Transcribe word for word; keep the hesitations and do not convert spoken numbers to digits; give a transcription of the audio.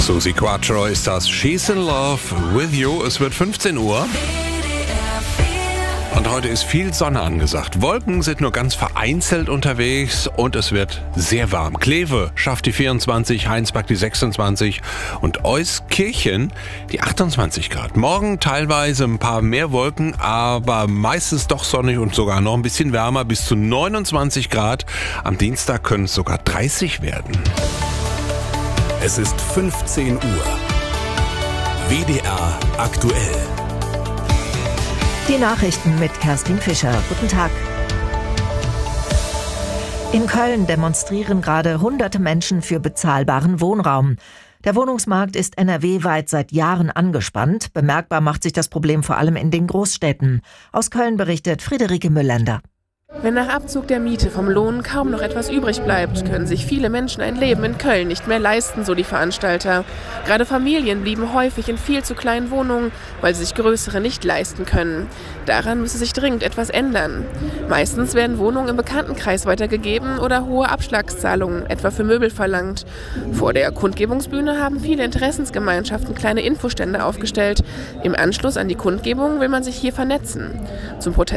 Susi Quattro ist das She's in Love with You. Es wird fünfzehn Uhr. Und heute ist viel Sonne angesagt. Wolken sind nur ganz vereinzelt unterwegs und es wird sehr warm. Kleve schafft die vierundzwanzig, Heinsberg die sechsundzwanzig und Euskirchen die achtundzwanzig Grad. Morgen teilweise ein paar mehr Wolken, aber meistens doch sonnig und sogar noch ein bisschen wärmer, bis zu neunundzwanzig Grad. Am Dienstag können es sogar dreißig werden. Es ist fünfzehn Uhr. W D R aktuell. Die Nachrichten mit Kerstin Fischer. Guten Tag. In Köln demonstrieren gerade hunderte Menschen für bezahlbaren Wohnraum. Der Wohnungsmarkt ist N R W-weit seit Jahren angespannt. Bemerkbar macht sich das Problem vor allem in den Großstädten. Aus Köln berichtet Friederike Müllender. Wenn nach Abzug der Miete vom Lohn kaum noch etwas übrig bleibt, können sich viele Menschen ein Leben in Köln nicht mehr leisten, so die Veranstalter. Gerade Familien blieben häufig in viel zu kleinen Wohnungen, weil sie sich größere nicht leisten können. Daran müsse sich dringend etwas ändern. Meistens werden Wohnungen im Bekanntenkreis weitergegeben oder hohe Abschlagszahlungen, etwa für Möbel, verlangt. Vor der Kundgebungsbühne haben viele Interessensgemeinschaften kleine Infostände aufgestellt. Im Anschluss an die Kundgebung will man sich hier vernetzen. Zum Protest